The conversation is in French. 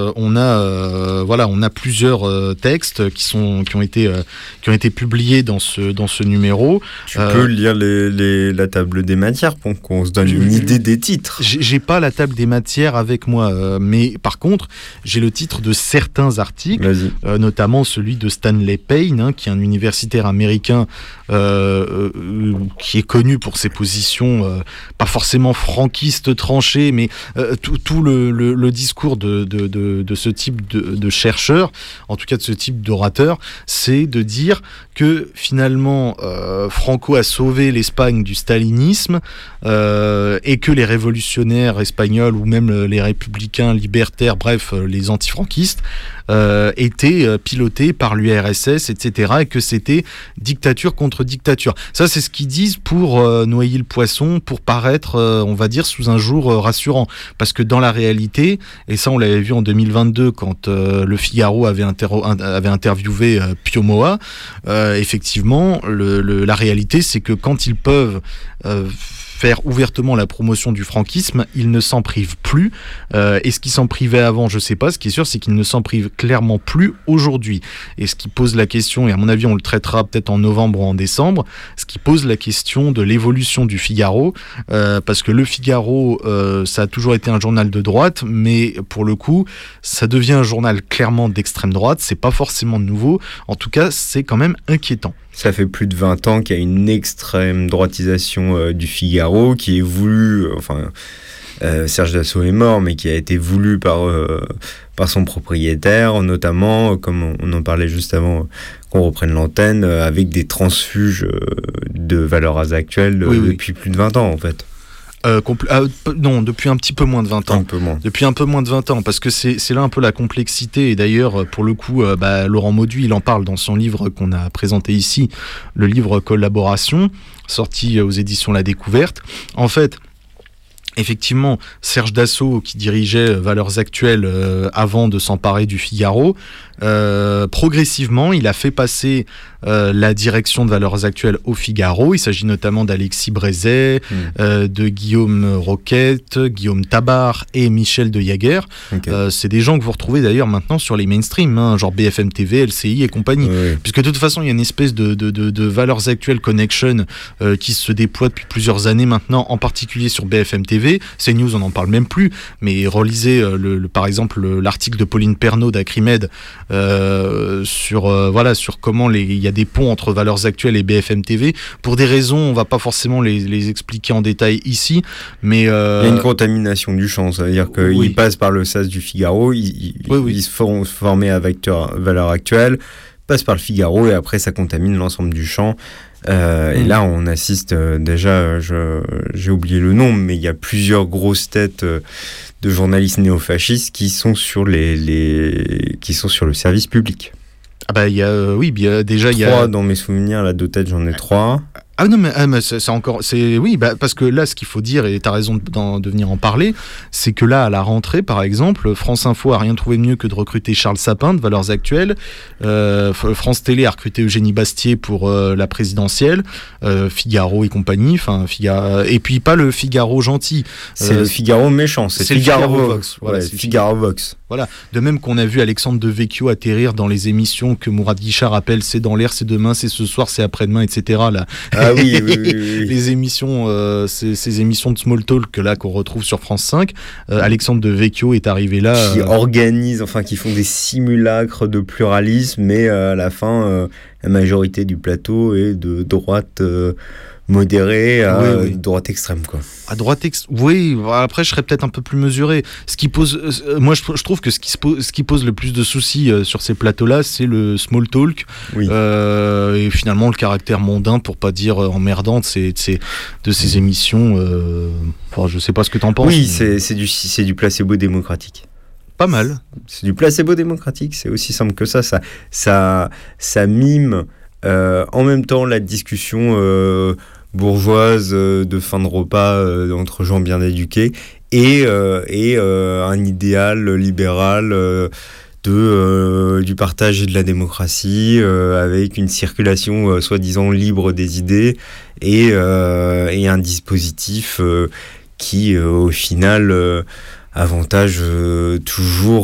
on a plusieurs textes qui ont été publiés dans ce numéro. Tu peux lire la table des matières pour qu'on se donne une idée des titres. J'ai pas la table des matières avec moi, mais par contre, j'ai le titre de certains articles, notamment celui de Stanley Payne, qui est un universitaire américain qui est connu pour ses positions pas forcément franquistes tranchées, mais tout le discours de ce type de chercheur, en tout cas de ce type d'orateur, c'est de dire que finalement Franco a sauvé l'Espagne du stalinisme et que les révolutionnaires espagnols ou même les républicains libertaires, bref les antifranquistes, étaient pilotés par l'URSS, etc., et que c'était dictature contre dictature. Ça, c'est ce qu'ils disent pour noyer le poisson, pour paraître, on va dire, sous un jour rassurant. Parce que dans la réalité, et ça on l'avait vu en 2022 quand Le Figaro avait interviewé Pio Moa, effectivement, la réalité, c'est que quand ils peuvent faire ouvertement la promotion du franquisme, ils ne s'en privent plus. Et ce qui s'en privait avant, je sais pas. Ce qui est sûr, c'est qu'ils ne s'en privent clairement plus aujourd'hui. Et ce qui pose la question, et à mon avis, on le traitera peut-être en novembre ou en décembre, ce qui pose la question de l'évolution du Figaro, parce que Le Figaro, ça a toujours été un journal de droite, mais pour le coup, ça devient un journal clairement d'extrême droite. C'est pas forcément nouveau. En tout cas, c'est quand même inquiétant. Ça fait plus de 20 ans qu'il y a une extrême droitisation du Figaro qui est voulue, Serge Dassault est mort, mais qui a été voulu par son propriétaire, notamment, comme on en parlait juste avant qu'on reprenne l'antenne, avec des transfuges de valeurs actuelles depuis plus de 20 ans en fait. Non, depuis un petit peu moins de 20 ans. Depuis un peu moins de 20 ans, parce que c'est là un peu la complexité. Et d'ailleurs, pour le coup, Laurent Mauduit, il en parle dans son livre qu'on a présenté ici, le livre Collaboration, sorti aux éditions La Découverte. En fait, effectivement, Serge Dassault, qui dirigeait Valeurs Actuelles avant de s'emparer du Figaro, progressivement, il a fait passer la direction de Valeurs Actuelles au Figaro. Il s'agit notamment d'Alexis Brézet, de Guillaume Roquette, Guillaume Tabar et Michel de Jager. Okay. C'est des gens que vous retrouvez d'ailleurs maintenant sur les mainstreams, genre BFM TV, LCI et compagnie. Oui. Puisque de toute façon, il y a une espèce de Valeurs Actuelles connection qui se déploie depuis plusieurs années maintenant, en particulier sur BFM TV. CNews, on n'en parle même plus, mais relisez par exemple l'article de Pauline Pernaud d'Acrimed sur comment il y a des ponts entre Valeurs Actuelles et BFM TV. Pour des raisons, on va pas forcément les expliquer en détail ici, mais... Il y a une contamination du champ, ça veut dire qu'ils passent par le sas du Figaro, ils se font former avec Valeurs Actuelles, passent par le Figaro et après ça contamine l'ensemble du champ. Et là, on assiste déjà, j'ai oublié le nom, mais il y a plusieurs grosses têtes de journalistes néofascistes qui sont sur qui sont sur le service public. Ah bah il y a déjà trois dans mes souvenirs, là de tête j'en ai 3. Ah non, mais c'est encore... parce que là, ce qu'il faut dire, et tu as raison de venir en parler, c'est que là, à la rentrée, par exemple, France Info a rien trouvé de mieux que de recruter Charles Sapin de Valeurs Actuelles. France Télé a recruté Eugénie Bastier pour la présidentielle, Figaro et compagnie. Et puis pas le Figaro gentil. C'est le Figaro méchant, c'est Figaro Vox. Voilà, c'est Figaro Vox. Voilà. De même qu'on a vu Alexandre Devecchio atterrir dans les émissions que Mourad Guichard appelle C'est dans l'air, c'est demain, c'est ce soir, c'est après-demain, etc. Là. Ah oui. Les émissions, ces émissions de small talk là qu'on retrouve sur France 5. Alexandre Devecchio est arrivé là. Qui organisent, qui font des simulacres de pluralisme, mais à la fin, la majorité du plateau est de droite modérée à droite extrême, quoi. À droite oui, après je serais peut-être un peu plus mesuré. Ce qui pose, moi je trouve que ce qui pose le plus de soucis sur ces plateaux-là, c'est le small talk, et finalement le caractère mondain, pour pas dire emmerdant, de ces émissions. Je sais pas ce que t'en penses. Oui, c'est du placebo démocratique. Pas mal. C'est du placebo démocratique, c'est aussi simple que ça. Ça mime en même temps la discussion bourgeoise de fin de repas entre gens bien éduqués et un idéal libéral du partage et de la démocratie, avec une circulation soi-disant libre des idées et un dispositif qui au final avantage toujours